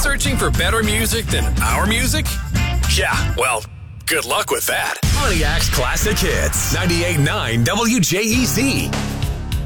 Searching for better music than our music? Yeah, well, good luck with that. Pontiac's Classic Hits, 98.9 WJEZ.